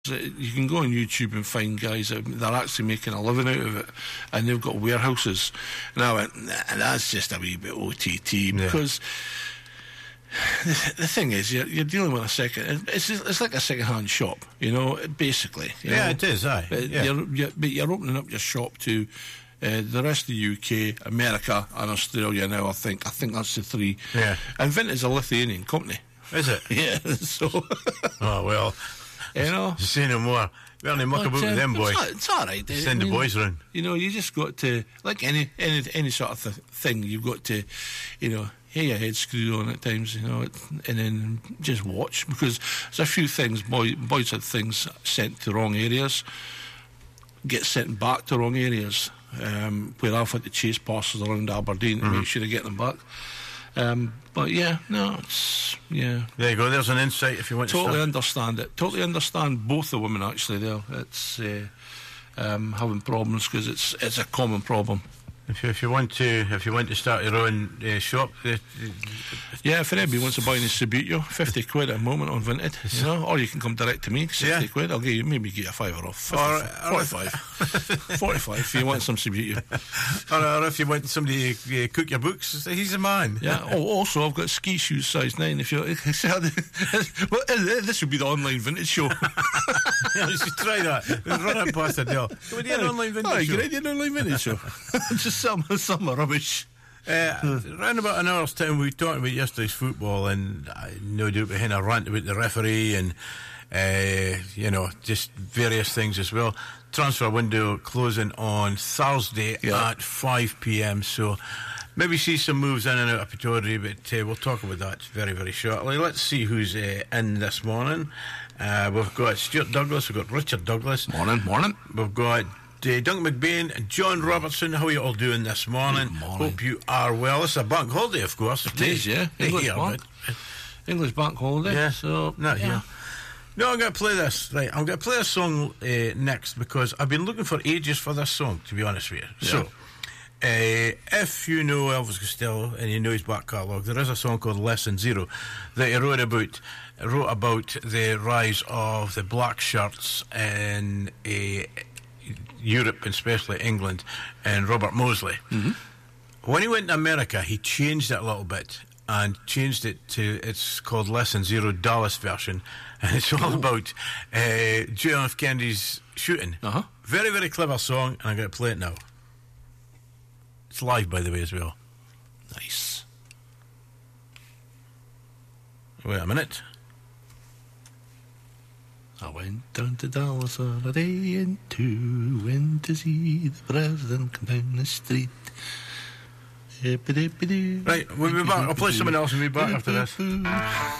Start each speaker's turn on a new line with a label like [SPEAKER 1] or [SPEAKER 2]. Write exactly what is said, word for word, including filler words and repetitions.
[SPEAKER 1] You can go on YouTube and find guys that they're actually making a living out of it, and they've got warehouses. And I went, nah, that's just a wee bit O T T, because yeah. the, the thing is, you're, you're dealing with a second. It's it's like a second-hand shop, you know, basically. You
[SPEAKER 2] yeah,
[SPEAKER 1] know?
[SPEAKER 2] It is. Aye,
[SPEAKER 1] but
[SPEAKER 2] yeah.
[SPEAKER 1] you're, you're, but you're opening up your shop to uh, the rest of the U K, America, and Australia now. I think I think that's the three.
[SPEAKER 2] Yeah.
[SPEAKER 1] And Vintage is a Lithuanian company.
[SPEAKER 2] Is it?
[SPEAKER 1] Yeah. So.
[SPEAKER 2] Oh well.
[SPEAKER 1] You know,
[SPEAKER 2] say no more. Well, they muck about with them, boy.
[SPEAKER 1] It's, it's all right.
[SPEAKER 2] Send I mean, the boys round.
[SPEAKER 1] You know, you just got to, like any any any sort of th- thing, you've got to, you know, have your head screwed on at times, you know, and then just watch, because there's a few things. Boy, boys had things sent to wrong areas, get sent back to wrong areas. Um, where I've had to chase parcels around Aberdeen to mm-hmm. make sure I get them back. Um, but yeah, no, it's yeah.
[SPEAKER 2] There you go. There's an insight if you want
[SPEAKER 1] totally
[SPEAKER 2] to
[SPEAKER 1] understand it. Totally understand both the women actually. There, it's uh, um, having problems, because it's it's a common problem.
[SPEAKER 2] If you, if you want to if you want to start your own uh, shop, uh,
[SPEAKER 1] yeah, if anybody wants to buy any Subbuteo, fifty quid at the moment on Vinted, you know, or you can come direct to me, sixty yeah. quid. I'll give you maybe get a fiver off. Or, forty-five, forty-five if you want some Subbuteo.
[SPEAKER 2] Or, or if you want somebody to uh, cook your books, he's a man.
[SPEAKER 1] Yeah. Oh, also I've got ski shoes size nine. If you, well, this would be the online vintage show.
[SPEAKER 2] Yeah, you should try that. Run it past the deal. Can we do an online vintage
[SPEAKER 1] oh,
[SPEAKER 2] show?
[SPEAKER 1] Can I do an online vintage show? Just some some rubbish.
[SPEAKER 2] Uh, around about an hour's time, we talked about yesterday's football, and I no doubt behind a rant about the referee and uh, you know, just various things as well. Transfer window closing on Thursday yeah. at five p.m. So maybe see some moves in and out of Pittodrie, but uh, we'll talk about that very, very shortly. Let's see who's uh, in this morning. Uh, we've got Stuart Douglas, we've got Richard Douglas.
[SPEAKER 1] Morning, morning.
[SPEAKER 2] We've got Uh, Duncan McBain and John Robertson. How are you all doing this morning?
[SPEAKER 1] Good morning.
[SPEAKER 2] Hope you are well. It's a bank holiday, of course.
[SPEAKER 1] It is, yeah. English
[SPEAKER 2] here,
[SPEAKER 1] bank. English bank holiday.
[SPEAKER 2] Yeah,
[SPEAKER 1] so
[SPEAKER 2] not
[SPEAKER 1] yeah.
[SPEAKER 2] here. No, I'm going to play this. Right, I'm going to play a song uh, next, because I've been looking for ages for this song, to be honest with you.
[SPEAKER 1] Yeah.
[SPEAKER 2] So, uh, if you know Elvis Costello and you know his back catalogue, there is a song called Lesson Zero that he wrote about. Wrote about the rise of the black shirts in a. Europe, and especially England, and Robert Mosley.
[SPEAKER 1] Mm-hmm.
[SPEAKER 2] When he went to America, he changed it a little bit and changed it to, it's called Lesson Zero, Dallas version, and it's all Ooh. about uh, John F. Kennedy's shooting.
[SPEAKER 1] Uh-huh.
[SPEAKER 2] Very, very clever song, and I'm going to play it now. It's live, by the way, as well.
[SPEAKER 1] Nice.
[SPEAKER 2] Wait a minute.
[SPEAKER 1] I went down to Dallas on a day and two, went to see the president come down the street.
[SPEAKER 2] Right, we'll be back. I'll play something else and we'll be back after this.